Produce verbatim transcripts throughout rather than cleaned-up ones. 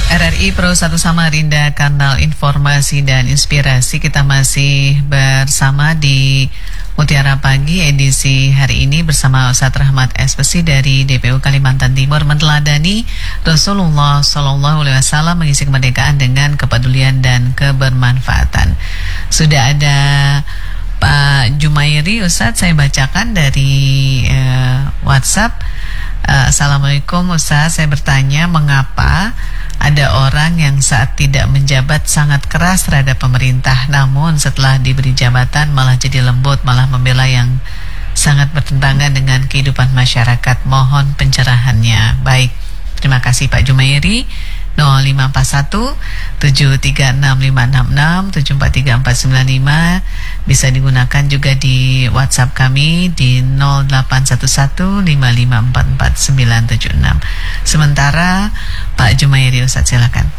R R I Pro satu Samarinda, kanal informasi dan inspirasi. Kita masih bersama di Mutiara Pagi edisi hari ini bersama Ustadz Rahmat Espesi dari D P U Kalimantan Timur, meneladani Rasulullah Shallallahu Alaihi Wasallam mengisi kemerdekaan dengan kepedulian dan kebermanfaatan. Sudah ada Pak Jumairi, Ustadz, saya bacakan dari uh, WhatsApp. uh, Assalamualaikum Ustadz, saya bertanya mengapa ada orang yang saat tidak menjabat sangat keras terhadap pemerintah, namun setelah diberi jabatan malah jadi lembut, malah membela yang sangat bertentangan dengan kehidupan masyarakat. Mohon pencerahannya. Baik, terima kasih Pak Jumairi. nol lima empat satu tujuh tiga enam lima enam enam tujuh empat tiga empat sembilan lima. Bisa digunakan juga di WhatsApp kami di nol delapan satu satu lima lima empat empat sembilan tujuh enam. Sementara Pak Jumairi, Ustaz, silakan.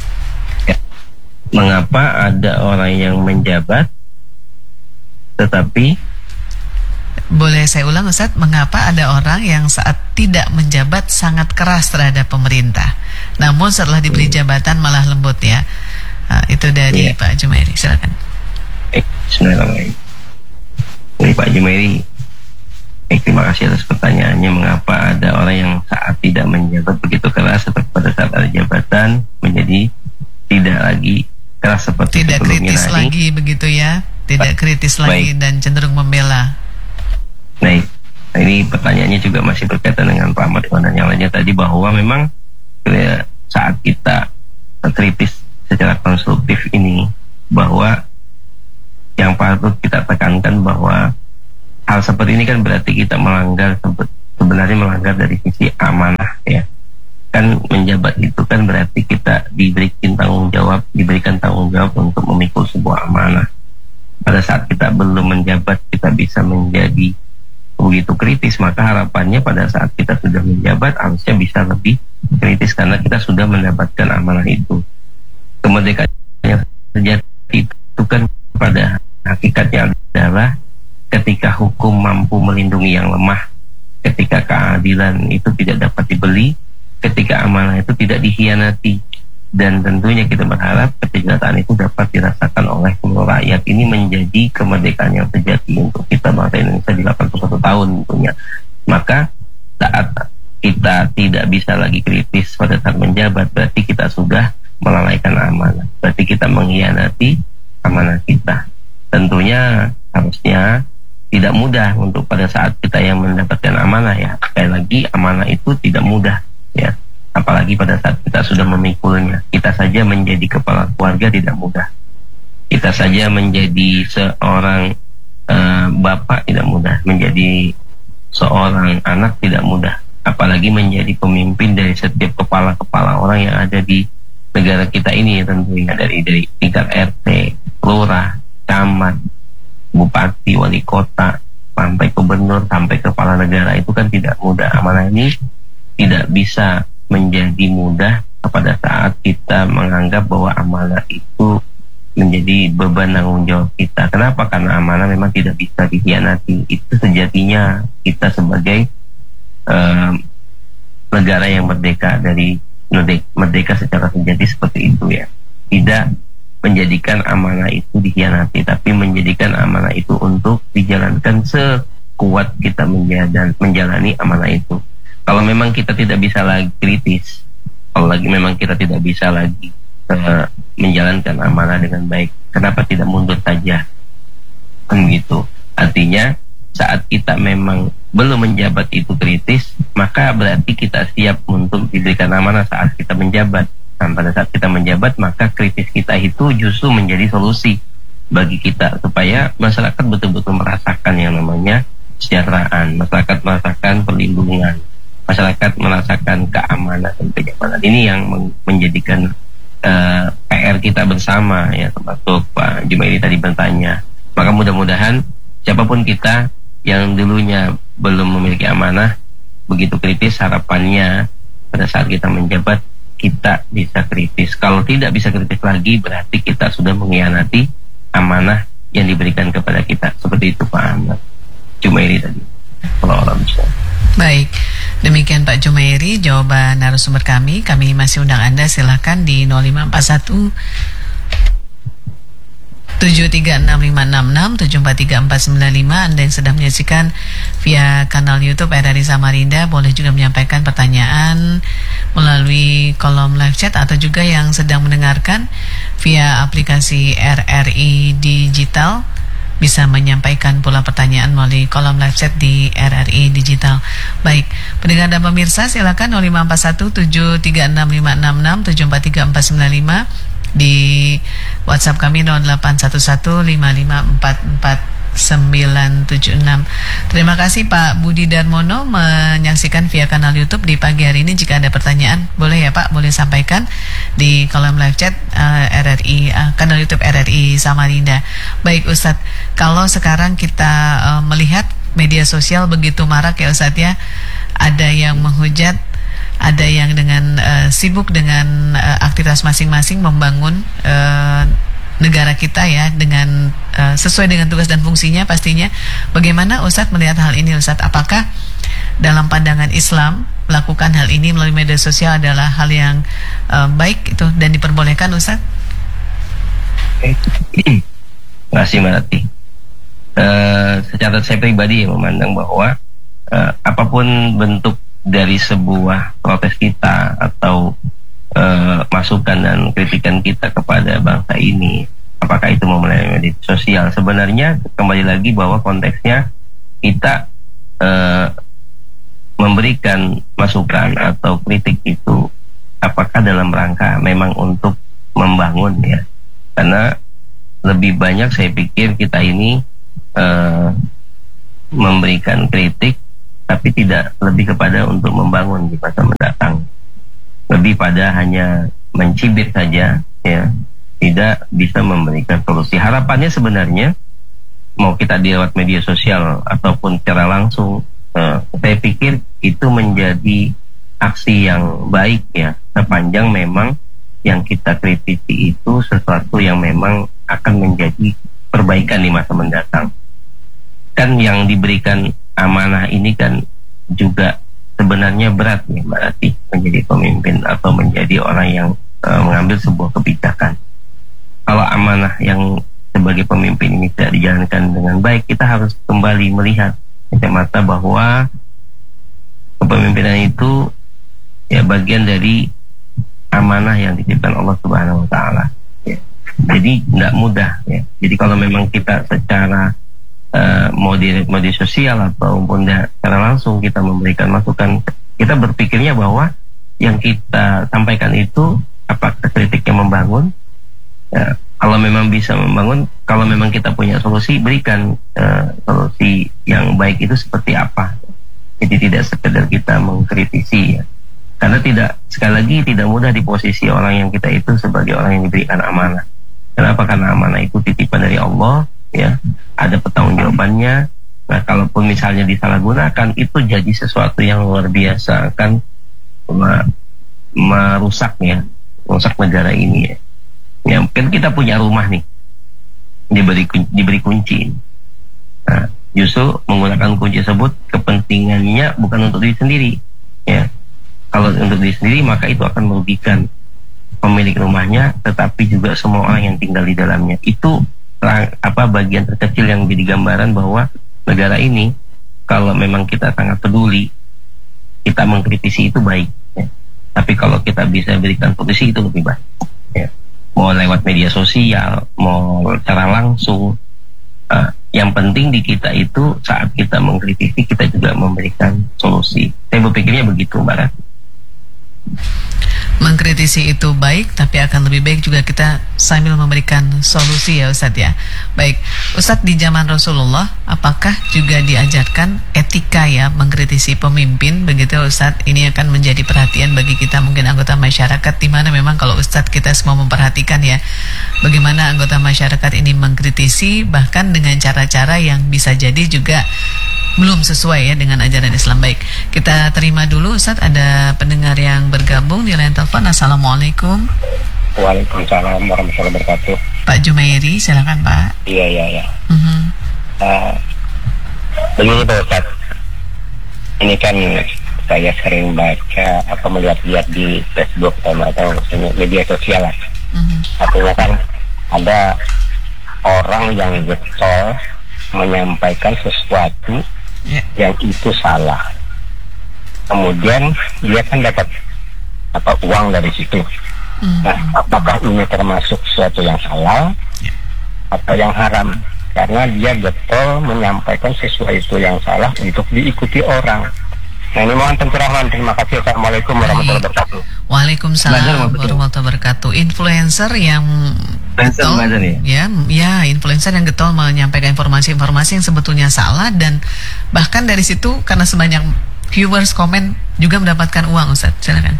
Mengapa ada orang yang menjabat tetapi, boleh saya ulang, Ustaz, mengapa ada orang yang saat tidak menjabat sangat keras terhadap pemerintah, namun setelah diberi jabatan malah lembut, ya? Nah, itu dari ya. Pak Jumairi, silakan. Eh, Bismillahirrahmanirrahim. Ini Pak Jumairi, eh, terima kasih atas pertanyaannya. Mengapa ada orang yang saat tidak menjabat begitu keras, tetapi pada saat ada jabatan menjadi tidak lagi keras seperti tidak sebelumnya? kritis Nah, lagi, begitu ya? Tidak kritis baik. lagi dan cenderung membela. Baik, nah, ini pertanyaannya juga masih berkaitan dengan Pak Ahmad dan yang lainnya tadi, bahwa memang ya, saat kita kritis secara konstruktif ini, bahwa yang patut kita tekankan bahwa hal seperti ini kan berarti kita melanggar, sebenarnya melanggar dari sisi amanah, ya. Kan menjabat itu kan berarti kita diberikan tanggung jawab, diberikan tanggung jawab untuk memikul sebuah amanah. Pada saat kita belum menjabat, kita bisa menjadi begitu kritis, maka harapannya pada saat kita sudah menjabat harusnya bisa lebih kritis karena kita sudah mendapatkan amanah itu. Kemerdekaan yang sejati itu kan pada hakikatnya adalah ketika hukum mampu melindungi yang lemah, ketika keadilan itu tidak dapat dibeli, ketika amanah itu tidak dikhianati. Dan tentunya kita berharap keterjelasan itu dapat dirasakan oleh seluruh rakyat. Ini menjadi kemerdekaan yang sejati untuk kita bangsa Indonesia di delapan puluh satu tahun tentunya. Maka saat kita tidak bisa lagi kritis pada saat menjabat, berarti kita sudah melalaikan amanah, berarti kita mengkhianati amanah kita. Tentunya harusnya tidak mudah untuk pada saat kita yang mendapatkan amanah, ya. Sekali lagi, amanah itu tidak mudah, ya. Apalagi pada saat kita sudah memikulnya. Kita saja menjadi kepala keluarga tidak mudah. Kita saja menjadi seorang uh, bapak tidak mudah. Menjadi seorang anak tidak mudah. Apalagi menjadi pemimpin dari setiap kepala-kepala orang yang ada di negara kita ini, tentunya dari dari tingkat R T, lurah, camat, bupati, wali kota, sampai gubernur, sampai kepala negara. Itu kan tidak mudah. Amanah ini tidak bisa menjadi mudah pada saat kita menganggap bahwa amanah itu menjadi beban tanggung jawab kita. Kenapa? Karena amanah memang tidak bisa dikhianati. Itu sejatinya kita sebagai uh, negara yang merdeka dari merdeka secara sejati seperti itu, ya. Tidak menjadikan amanah itu dikhianati, tapi menjadikan amanah itu untuk dijalankan sekuat kita menjalan, menjalani amanah itu. Kalau memang kita tidak bisa lagi kritis, kalau lagi memang kita tidak bisa lagi uh, menjalankan amanah dengan baik, kenapa tidak mundur saja? Kan gitu. Artinya saat kita memang belum menjabat itu kritis, maka berarti kita siap untuk diberikan amanah saat kita menjabat. Dan pada saat kita menjabat, maka kritis kita itu justru menjadi solusi bagi kita, supaya masyarakat betul-betul merasakan yang namanya kesejahteraan, masyarakat merasakan perlindungan, masyarakat merasakan keamanan dan kenyamanan. Ini yang menjadikan uh, P R kita bersama, ya, termasuk Pak Jumairi tadi bertanya. Maka mudah-mudahan siapapun kita yang dulunya belum memiliki amanah begitu kritis, harapannya pada saat kita menjabat kita bisa kritis. Kalau tidak bisa kritis lagi, berarti kita sudah mengkhianati amanah yang diberikan kepada kita. Seperti itu Pak Ahmad Jumairi tadi. Kalau orang bisa. Baik, Demikian Pak Jumairi jawaban narasumber kami. Kami masih undang Anda, silahkan di nol lima empat satu tujuh tiga enam lima enam enam tujuh empat tiga empat sembilan lima. Anda yang sedang menyaksikan via kanal YouTube R R I Samarinda boleh juga menyampaikan pertanyaan melalui kolom live chat, atau juga yang sedang mendengarkan via aplikasi R R I Digital bisa menyampaikan pula pertanyaan melalui kolom live chat di R R I Digital. Baik, pendengar dan pemirsa, silakan nol lima empat satu tujuh tiga enam lima enam enam tujuh empat tiga empat sembilan lima, di WhatsApp kami nol delapan satu satu lima lima empat empat sembilan tujuh enam. Terima kasih Pak Budi Darmono menyaksikan via kanal YouTube di pagi hari ini. Jika ada pertanyaan, boleh ya Pak, boleh sampaikan di kolom live chat uh, R R I, uh, kanal YouTube R R I Samarinda. Baik Ustadz, kalau sekarang kita uh, melihat media sosial begitu marak ya Ustadz ya, ada yang menghujat, ada yang dengan uh, sibuk dengan uh, aktivitas masing-masing membangun uh, negara kita ya, dengan uh, sesuai dengan tugas dan fungsinya pastinya. Bagaimana Ustadz melihat hal ini Ustadz? Apakah dalam pandangan Islam melakukan hal ini melalui media sosial adalah hal yang uh, baik itu dan diperbolehkan Ustadz? Terima kasih Mbak Rati. Uh, secara saya pribadi memandang bahwa uh, apapun bentuk dari sebuah protes kita atau uh, masukan dan kritikan kita kepada bangsa ini, apakah itu melalui media sosial, sebenarnya kembali lagi bahwa konteksnya kita uh, memberikan masukan atau kritik itu apakah dalam rangka memang untuk membangun ya, karena lebih banyak saya pikir kita ini uh, memberikan kritik tapi tidak lebih kepada untuk membangun di masa mendatang, lebih pada hanya mencibir saja ya, tidak bisa memberikan solusi. Harapannya sebenarnya mau kita di lewat media sosial ataupun secara langsung, eh, saya pikir itu menjadi aksi yang baik ya, sepanjang memang yang kita kritisi itu sesuatu yang memang akan menjadi perbaikan di masa mendatang. Kan yang diberikan amanah ini kan juga sebenarnya berat ya Mbak Rati, menjadi pemimpin atau menjadi orang yang uh, mengambil sebuah kebijakan. Kalau amanah yang sebagai pemimpin ini tidak dijalankan dengan baik, kita harus kembali melihat kacamata bahwa kepemimpinan itu ya bagian dari amanah yang dititipkan Allah Subhanahu wa taala ya. Jadi tidak mudah ya. Jadi kalau memang kita secara Uh, mau di media sosial ataupun secara langsung kita memberikan masukan, kita berpikirnya bahwa yang kita sampaikan itu apakah kritiknya membangun ya, kalau memang bisa membangun, kalau memang kita punya solusi, berikan uh, solusi yang baik itu seperti apa. Jadi tidak sekedar kita mengkritisi ya, karena tidak, sekali lagi tidak mudah di posisi orang yang kita itu sebagai orang yang diberikan amanah. Kenapa? Karena amanah itu titipan dari Allah ya, ada pertanggungjawabannya. Nah, kalaupun misalnya disalahgunakan, itu jadi sesuatu yang luar biasa, akan merusak ya, merusak negara ini ya. Ya, mungkin kita punya rumah nih, diberi diberi kunci. Nah, justru menggunakan kunci tersebut kepentingannya bukan untuk diri sendiri ya. Kalau untuk diri sendiri maka itu akan merugikan pemilik rumahnya, tetapi juga semua orang yang tinggal di dalamnya. Itu apa bagian terkecil yang menjadi gambaran bahwa negara ini kalau memang kita sangat peduli, kita mengkritisi itu baik ya. Tapi kalau kita bisa berikan solusi itu lebih baik ya. Mau lewat media sosial, mau secara langsung, uh, yang penting di kita itu saat kita mengkritisi kita juga memberikan solusi. Saya berpikirnya begitu Mbak Rati. Mengkritisi itu baik, tapi akan lebih baik juga kita sambil memberikan solusi ya Ustadz ya. Baik, Ustadz, di zaman Rasulullah apakah juga diajarkan etika ya mengkritisi pemimpin begitu Ustadz? Ini akan menjadi perhatian bagi kita mungkin anggota masyarakat, di mana memang kalau Ustadz kita semua memperhatikan ya bagaimana anggota masyarakat ini mengkritisi, bahkan dengan cara-cara yang bisa jadi juga belum sesuai ya dengan ajaran Islam. Baik, kita terima dulu Ustadz, ada pendengar yang bergabung di line telepon. Assalamualaikum. Waalaikumsalam warahmatullahi wabarakatuh. Pak Jumairi, silakan Pak. Iya iya iya. Uh-huh. Uh, begini Pak Ustadz, ini kan saya sering baca atau melihat-lihat di Facebook atau media sosial lah. Mm-hmm. Artinya kan ada orang yang getol menyampaikan sesuatu yeah. yang itu salah. Kemudian dia kan dapat apa uang dari situ. Mm-hmm. Nah, apakah ini termasuk sesuatu yang salah yeah. atau yang haram? Karena dia getol menyampaikan sesuatu yang salah untuk diikuti orang. Nah, ini mohon pencerahan. Terima kasih. Assalamualaikum warahmatullahi wabarakatuh. Waalaikumsalam warahmatullahi wabarakatuh. Influencer yang getol, ya, ya, influencer yang getol menyampaikan informasi-informasi yang sebetulnya salah, dan bahkan dari situ karena sebanyak viewers komen juga mendapatkan uang, Ustaz. Silakan.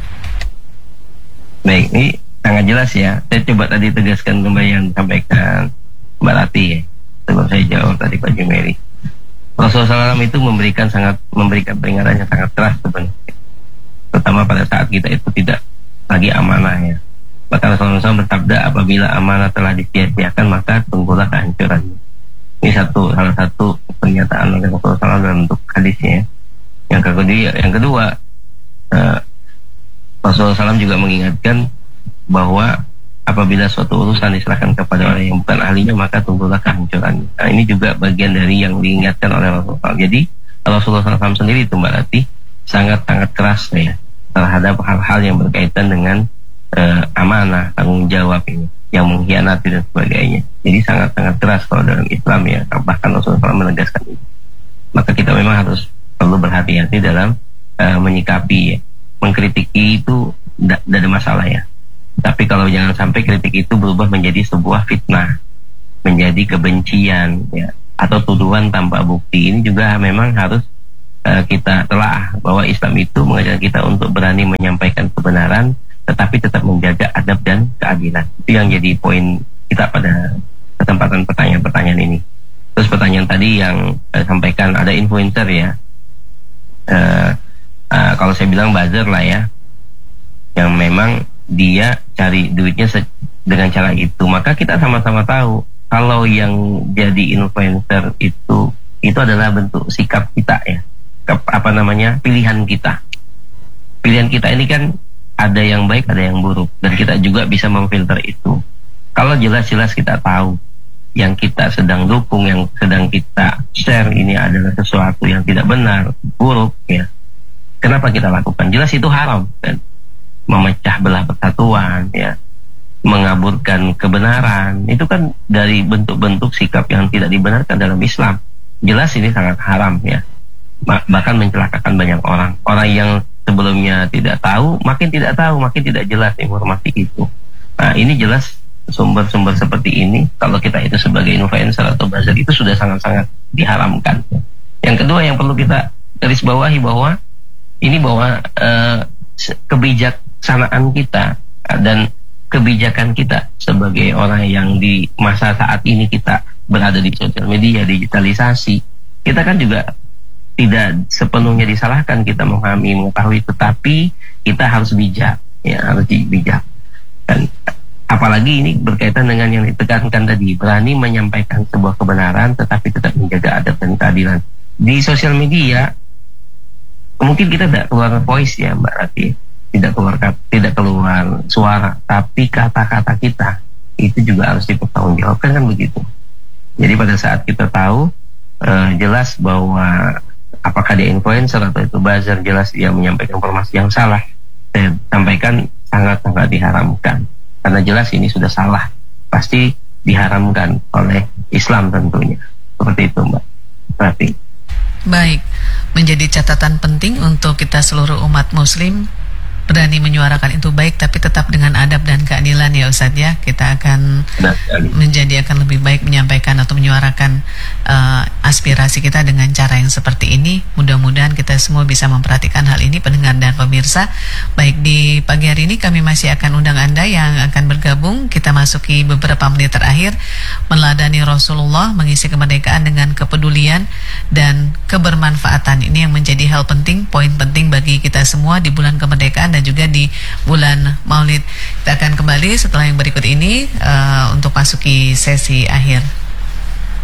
Baik, ini sangat jelas ya. Saya coba tadi tegaskan kembali yang disampaikan Mbak Rati ya. Sebelum saya jawab tadi Pak Jumeri. Rasulullah shallallahu alaihi wasallam itu memberikan sangat memberikan peringatan yang sangat keras sebenarnya, terutama pada saat kita itu tidak lagi amanah ya. Bahkan Rasulullah shallallahu alaihi wasallam bersabda, apabila amanah telah disia-siakan maka tunggulah kehancurannya. Ini satu salah satu pernyataan oleh Rasulullah shallallahu alaihi wasallam dalam bentuk hadisnya. Yang kedua, yang kedua uh, Rasulullah shallallahu alaihi wasallam juga mengingatkan bahwa apabila suatu urusan diserahkan kepada orang yang bukan ahlinya maka tunggulah kehancurannya. Nah, ini juga bagian dari yang diingatkan oleh Rasulullah. Jadi Rasulullah shallallahu alaihi wasallam sendiri itu Mbak Rati sangat-sangat keras ya terhadap hal-hal yang berkaitan dengan uh, amanah, tanggung jawab ini, yang mengkhianati dan sebagainya. Jadi sangat-sangat keras kalau dalam Islam ya. Bahkan Rasulullah shallallahu alaihi wasallam menegaskan itu. Maka kita memang harus perlu berhati-hati dalam uh, menyikapi ya. Mengkritiki itu tidak ada masalah ya. Tapi kalau jangan sampai kritik itu berubah menjadi sebuah fitnah, menjadi kebencian ya, atau tuduhan tanpa bukti. Ini juga memang harus uh, kita telah bahwa Islam itu mengajar kita untuk berani menyampaikan kebenaran, tetapi tetap menjaga adab dan keadilan. Itu yang jadi poin kita pada kesempatan pertanyaan-pertanyaan ini. Terus pertanyaan tadi yang uh, sampaikan ada influencer ya, uh, uh, kalau saya bilang buzzer lah ya, yang memang dia cari duitnya dengan cara itu. Maka kita sama-sama tahu kalau yang jadi influencer itu itu adalah bentuk sikap kita ya, Ke, apa namanya pilihan kita. Pilihan kita ini kan ada yang baik, ada yang buruk, dan kita juga bisa memfilter itu. Kalau jelas-jelas kita tahu yang kita sedang dukung, yang sedang kita share ini adalah sesuatu yang tidak benar, buruk ya, kenapa kita lakukan? Jelas itu haram kan? Memecah belah persatuan ya, mengaburkan kebenaran, itu kan dari bentuk-bentuk sikap yang tidak dibenarkan dalam Islam. Jelas ini sangat haram ya, bahkan mencelakakan banyak orang. Orang yang sebelumnya tidak tahu, makin tidak tahu, makin tidak jelas informasi itu. Nah, ini jelas sumber-sumber seperti ini kalau kita itu sebagai influencer atau buzzer itu sudah sangat-sangat diharamkan. Yang kedua yang perlu kita garis bawahi bahwa ini bahwa uh, kebijaksanaan kita dan kebijakan kita sebagai orang yang di masa saat ini kita berada di sosial media, digitalisasi, kita kan juga tidak sepenuhnya disalahkan kita memahami, mengetahui, tetapi kita harus bijak ya, harus bijak. Dan apalagi ini berkaitan dengan yang ditekankan tadi, berani menyampaikan sebuah kebenaran tetapi tetap menjaga adab dan keadilan. Di sosial media mungkin kita tidak keluar voice ya Mbak Rati, tidak keluar tidak keluar suara, tapi kata-kata kita itu juga harus dipertanggungjawabkan kan begitu. Jadi pada saat kita tahu uh, jelas bahwa apakah dia influencer atau itu buzzer, jelas dia menyampaikan informasi yang salah, saya sampaikan sangat-sangat diharamkan. Karena jelas ini sudah salah, pasti diharamkan oleh Islam tentunya. Seperti itu Mbak Rati. Baik, menjadi catatan penting untuk kita seluruh umat muslim, berani menyuarakan itu baik, tapi tetap dengan adab dan keadilan ya Ustadz ya. Kita akan menjadi akan lebih baik menyampaikan atau menyuarakan uh, aspirasi kita dengan cara yang seperti ini. Mudah-mudahan kita semua bisa memperhatikan hal ini, pendengar dan pemirsa. Baik, di pagi hari ini kami masih akan undang Anda yang akan bergabung. Kita masuki beberapa menit terakhir meneladani Rasulullah, mengisi kemerdekaan dengan kepedulian dan kebermanfaatan. Ini yang menjadi hal penting, poin penting bagi kita semua di bulan kemerdekaan dan juga di bulan Maulid. Kita akan kembali setelah yang berikut ini uh, untuk masuki sesi akhir.